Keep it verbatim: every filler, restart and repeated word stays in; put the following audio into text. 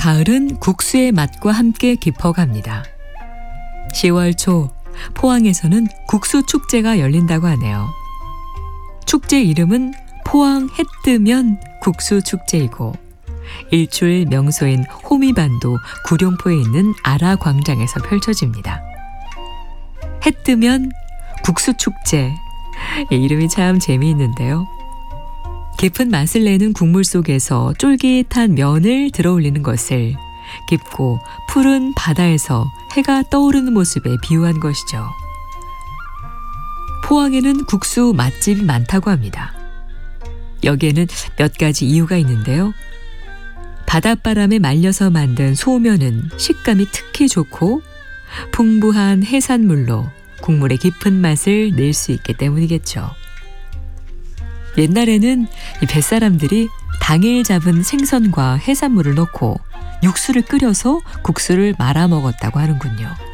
가을은 국수의 맛과 함께 깊어갑니다. 시월 초 포항에서는 국수 축제가 열린다고 하네요. 축제 이름은 포항 해 뜨면 국수 축제이고 일출 명소인 호미반도 구룡포에 있는 아라광장에서 펼쳐집니다. 해 뜨면 국수 축제, 이름이 참 재미있는데요. 깊은 맛을 내는 국물 속에서 쫄깃한 면을 들어올리는 것을 깊고 푸른 바다에서 해가 떠오르는 모습에 비유한 것이죠. 포항에는 국수 맛집이 많다고 합니다. 여기에는 몇 가지 이유가 있는데요. 바닷바람에 말려서 만든 소면은 식감이 특히 좋고 풍부한 해산물로 국물의 깊은 맛을 낼 수 있기 때문이겠죠. 옛날에는 이 뱃사람들이 당일 잡은 생선과 해산물을 넣고 육수를 끓여서 국수를 말아 먹었다고 하는군요.